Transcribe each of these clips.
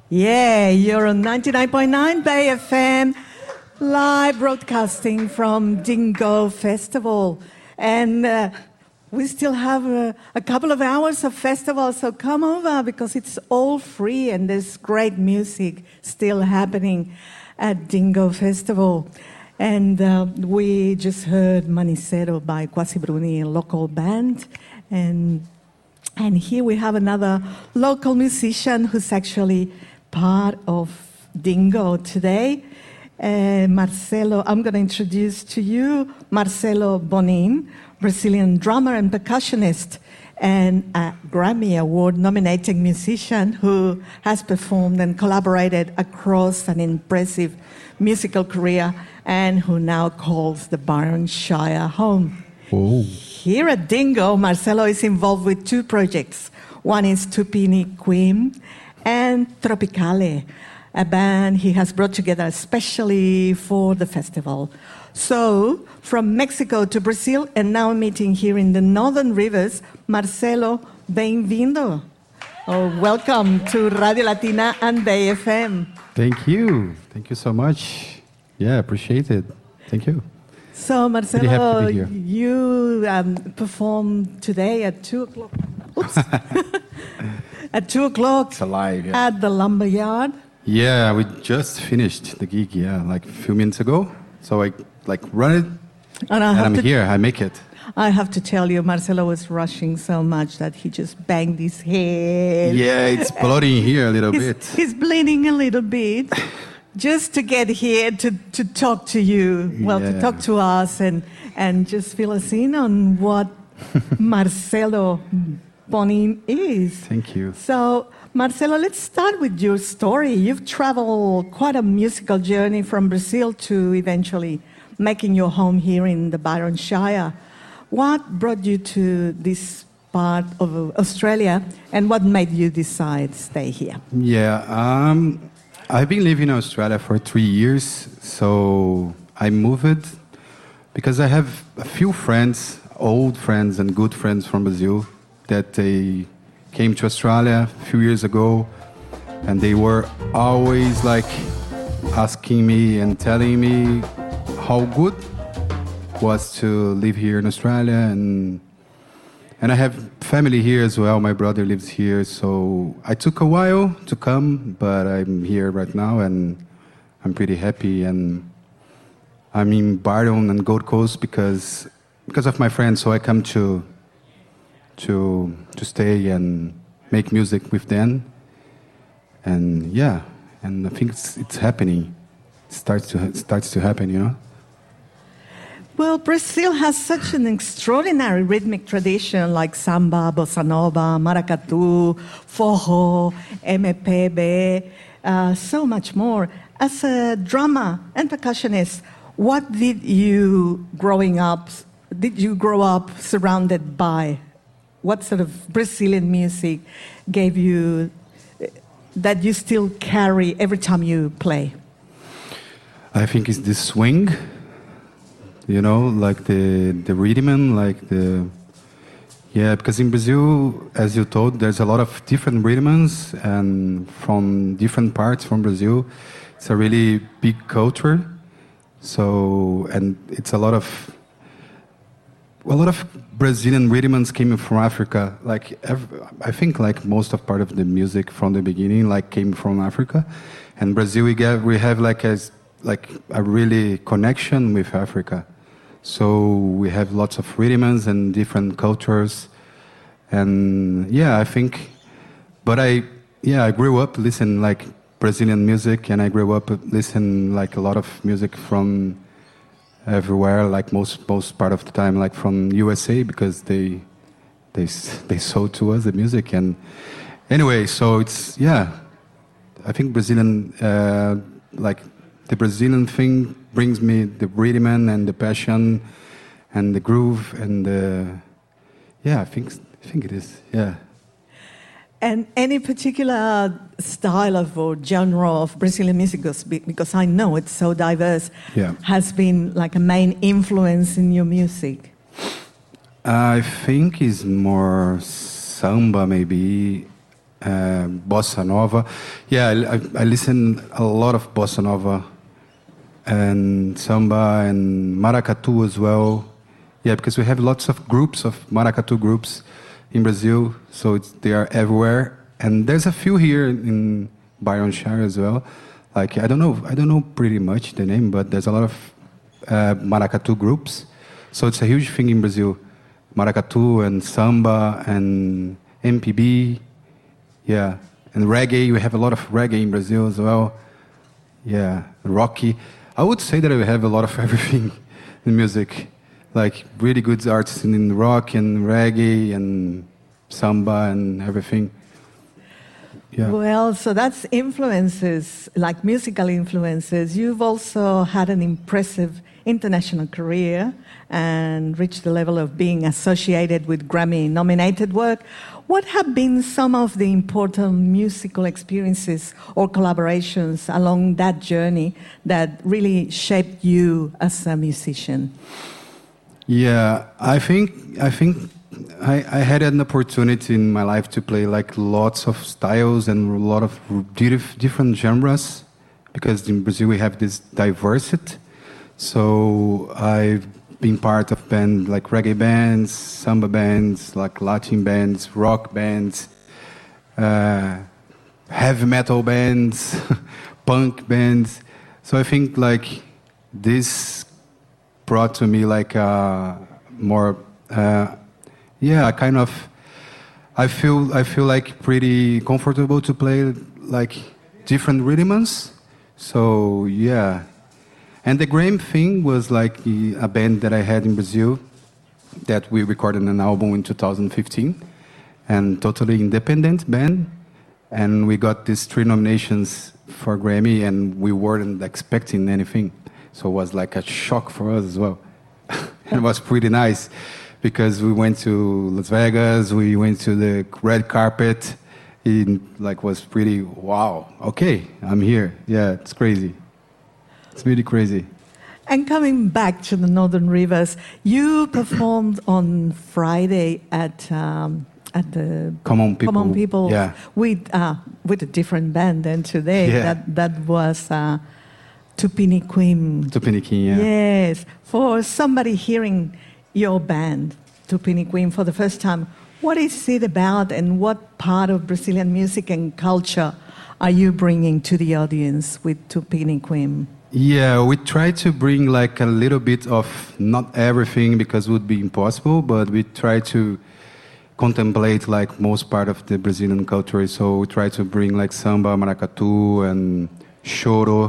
Yeah, you're on 99.9 Bay FM, live broadcasting from Dingo Festival. And we still have a couple of hours of festival, so come over because it's all free and there's great music still happening at Dingo Festival. And we just heard Manicero by Quasi Bruni, a local band. And here we have another local musician who's actually part of Dingo today. Marcelo, I'm going to introduce to you Marcelo Bonin, Brazilian drummer and percussionist, and a Grammy Award nominated musician who has performed and collaborated across an impressive musical career and who now calls the Byron Shire home. Oh. Here at Dingo, Marcelo is involved with two projects. One is Tupini Queen and Tropicale, a band he has brought together especially for the festival. So, from Mexico to Brazil and now meeting here in the Northern Rivers, Marcelo, bem-vindo. Oh, welcome to Radio Latina and Bay FM. Thank you. Thank you so much. Yeah, appreciate it. Thank you. So, Marcelo, happy to be here. you performed today at 2 o'clock. Oops. At 2 o'clock It's alive, yeah. at the Lumberyard. Yeah, we just finished the gig, like a few minutes ago. So I run it, And I'm here. I make it. I have to tell you, Marcelo was rushing so much that he just banged his head. Yeah, it's bloody in here a little bit. He's bleeding a little bit just to get here to talk to you, to Yeah. talk to us and just fill us in on what Marcelo Bonin is. Thank you. So, Marcelo, let's start with your story. You've traveled quite a musical journey from Brazil to eventually making your home here in the Byron Shire. What brought you to this part of Australia and what made you decide to stay here? Yeah, I've been living in Australia for 3 years. So I moved because I have a few friends, old friends and good friends from Brazil that they came to Australia a few years ago, and they were always asking me and telling me how good it was to live here in Australia, and I have family here as well. My brother lives here, so I took a while to come, but I'm here right now, and I'm pretty happy. And I'm in Byron and Gold Coast because of my friends, so I come to stay and make music with them, and I think it's happening. It starts to happen, you know. Well, Brazil has such an extraordinary rhythmic tradition like samba, bossa nova, maracatu, forró, MPB, so much more. As a drummer and percussionist, what did you grow up surrounded by? What sort of Brazilian music gave you that you still carry every time you play? I think it's the swing, you know, like the rhythm, because in Brazil, as you told, there's a lot of different rhythms, and from different parts from Brazil, it's a really big culture. So, and it's a lot of Brazilian rhythms came from Africa. I think most of part of the music from the beginning came from Africa, and Brazil we have a really connection with Africa. So we have lots of rhythms and different cultures, and I think. But I grew up listening Brazilian music, and I grew up listening a lot of music from everywhere, most part of the time, from USA, because they sold to us the music. And anyway, so it's I think Brazilian the Brazilian thing brings me the rhythm and the passion and the groove, and I think it is. And any particular style or genre of Brazilian music, because I know it's so diverse, has been a main influence in your music? I think it's more samba, maybe, bossa nova. Yeah, I listen a lot of bossa nova and samba and maracatu as well. Yeah, because we have lots of groups of maracatu groups in Brazil, so they are everywhere. And there's a few here in Byronshire as well. Like I don't know pretty much the name, but there's a lot of maracatu groups. So it's a huge thing in Brazil. Maracatu and samba and MPB, yeah, and reggae. We have a lot of reggae in Brazil as well. Yeah, rocky. I would say that we have a lot of everything in music, like really good artists in rock and reggae and samba and everything. Yeah. Well, so that's influences, like musical influences. You've also had an impressive international career and reached the level of being associated with Grammy-nominated work. What have been some of the important musical experiences or collaborations along that journey that really shaped you as a musician? Yeah, I think I had an opportunity in my life to play like lots of styles and a lot of different genres, because in Brazil we have this diversity. So I've been part of bands like reggae bands, samba bands, like Latin bands, rock bands, heavy metal bands, punk bands. So I think like this brought to me like more, kind of. I feel like pretty comfortable to play like different rhythms. So yeah. And the Graham thing was like a band that I had in Brazil that we recorded an album in 2015, and totally independent band. And we got these 3 nominations for Grammy, and we weren't expecting anything. So it was like a shock for us as well. It was pretty nice because we went to Las Vegas, we went to the red carpet. It like was pretty, wow, okay, I'm here. Yeah, it's crazy. It's really crazy. And coming back to the Northern Rivers, you performed on Friday at the Common People, yeah, with a different band than today. Yeah. That was Tupiniquim. Tupiniquim, yeah. Yes, for somebody hearing your band Tupiniquim for the first time, what is it about, and what part of Brazilian music and culture are you bringing to the audience with Tupiniquim? Yeah, we try to bring like a little bit of, not everything because it would be impossible, but we try to contemplate like most part of the Brazilian culture. So we try to bring like samba, maracatu, and choro,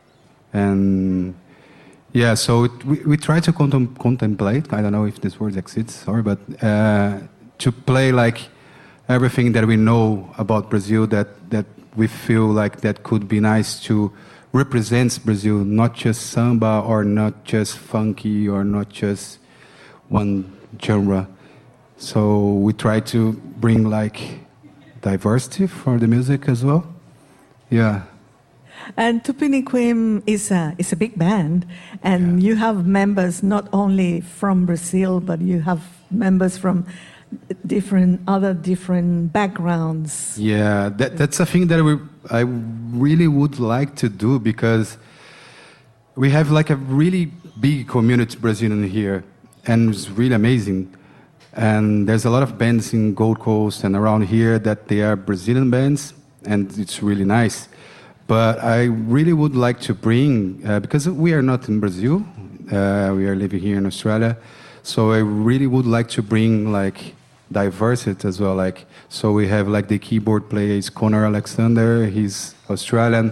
and yeah. So we try to contemplate. I don't know if this word exists, sorry, but to play like everything that we know about Brazil that we feel like that could be nice to represents Brazil, not just samba or not just funky or not just one genre. So we try to bring like diversity for the music as well. Yeah. And Tupiniquim is a big band, and you have members not only from Brazil, but you have members from different backgrounds. Yeah, that's a thing that I really would like to do, because we have like a really big community Brazilian here, and it's really amazing. And there's a lot of bands in Gold Coast and around here that they are Brazilian bands, and it's really nice. But I really would like to bring, because we are not in Brazil, we are living here in Australia, so I really would like to bring like diversity as well. Like, so we have like the keyboard player is Connor Alexander, he's Australian,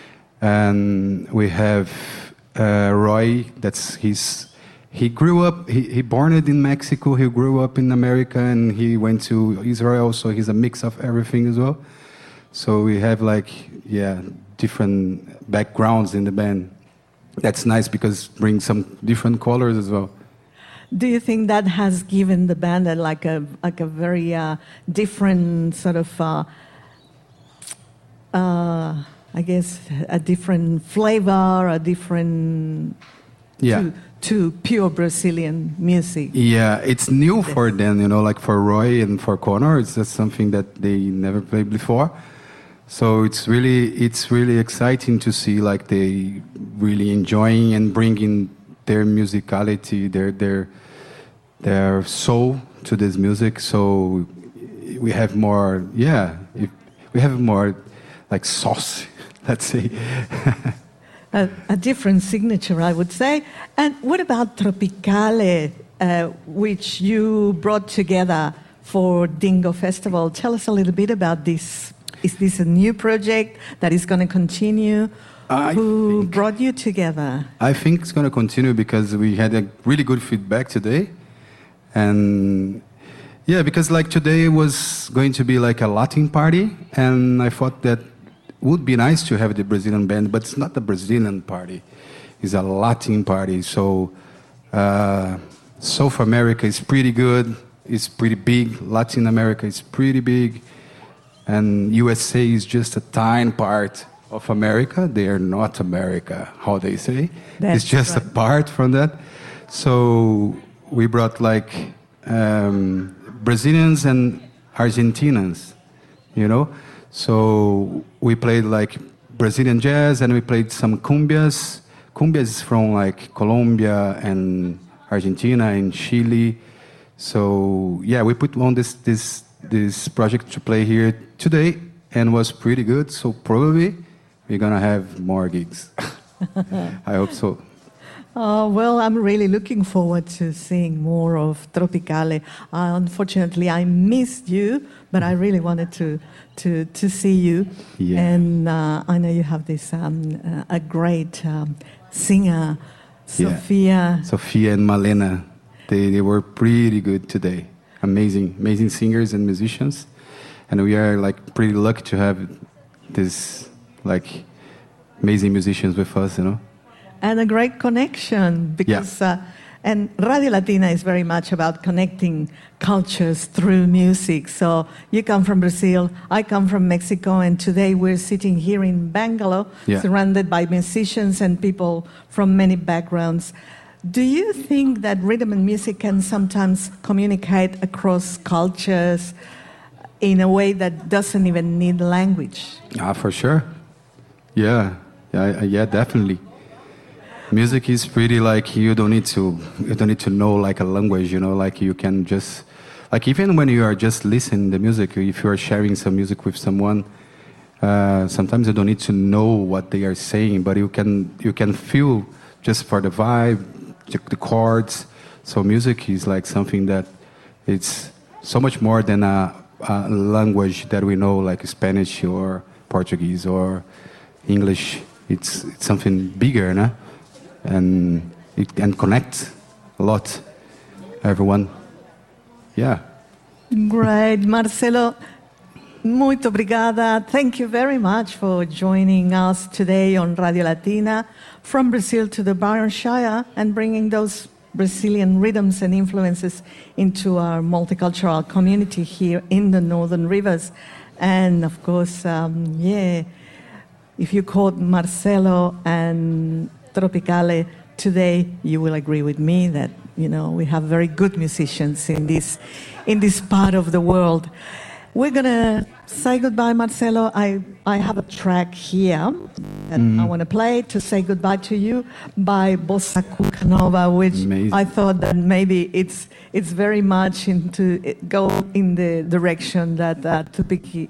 and we have Roy, he grew up, he born in Mexico, he grew up in America, and he went to Israel, so he's a mix of everything as well. So we have like, different backgrounds in the band. That's nice because it brings some different colors as well. Do you think that has given the band a very different sort of, I guess, a different flavor, a different to pure Brazilian music. Yeah, it's new for them, you know, like for Roy and for Connor. It's just something that they never played before. So it's really exciting to see like they really enjoying and bringing their musicality, their soul to this music. So we have more, we have more like sauce, let's say. A different signature, I would say. And what about Tropicale, which you brought together for Dingo Festival? Tell us a little bit about this. Is this a new project that is going to continue? Who brought you together? I think it's going to continue because we had a really good feedback today. And yeah, because like today was going to be like a Latin party, and I thought that would be nice to have the Brazilian band, but it's not a Brazilian party. It's a Latin party. So South America is pretty good. It's pretty big. Latin America is pretty big. And USA is just a tiny part of America. They are not America, how they say. It's just a part from that. So we brought like Brazilians and Argentinians, you know. So we played like Brazilian jazz and we played some cumbias. Cumbias is from like Colombia and Argentina and Chile. So yeah, we put on this project to play here today and was pretty good. So probably we're gonna have more gigs. I hope so. Oh, well, I'm really looking forward to seeing more of Tropicale. Unfortunately, I missed you, but I really wanted to see you. Yeah. And I know you have this a great singer, Sophia. Sophia and Malena. They were pretty good today. Amazing singers and musicians. And we are like pretty lucky to have this like amazing musicians with us, you know. And a great connection because, and Radio Latina is very much about connecting cultures through music. So you come from Brazil, I come from Mexico, and today we're sitting here in Bangalore, surrounded by musicians and people from many backgrounds. Do you think that rhythm and music can sometimes communicate across cultures in a way that doesn't even need language? For sure. Yeah, definitely. Music is pretty like you don't need to know like a language, you know, like you can just like even when you are just listening to music, if you are sharing some music with someone, sometimes you don't need to know what they are saying, but you can feel just for the vibe, the chords. So music is like something that it's so much more than a language that we know, like Spanish or Portuguese or English. It's something bigger, no? And it can connect a lot, everyone. Yeah. Great, Marcelo. Muito obrigada. Thank you very much for joining us today on Radio Latina from Brazil to the Byron Shire and bringing those Brazilian rhythms and influences into our multicultural community here in the Northern Rivers. And of course, if you called Marcelo and Tropicale today, you will agree with me that, you know, we have very good musicians in this part of the world. We're going to say goodbye, Marcelo. I have a track here that I want to play to say goodbye to you by Bossa Cuca Nova, which amazing. I thought that maybe it's very much go in the direction that Tupiniquim.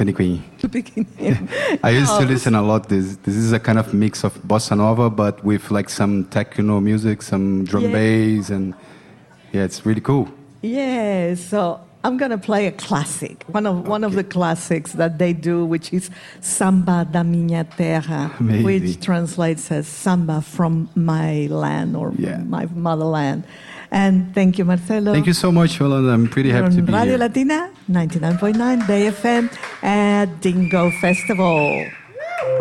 I used to listen a lot. This is a kind of mix of bossa nova, but with like some techno music, some drum bass, and it's really cool. Yeah, so I'm gonna play a classic, one of the classics that they do, which is Samba da Minha Terra, which translates as Samba from my land or my motherland. And thank you, Marcelo. Thank you so much, Yolanda. I'm pretty happy to be Radio here. Latina, 99.9 Bay FM at Dingo Festival.